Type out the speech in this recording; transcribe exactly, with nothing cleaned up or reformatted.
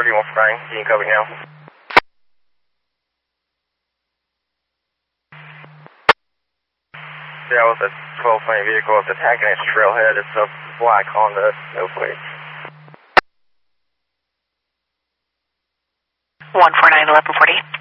thirty-one for nine, you can cover now. That was a twelve twenty vehicle. It's attacking its trailhead. It's a black Honda, no plates. one four nine, eleven forty.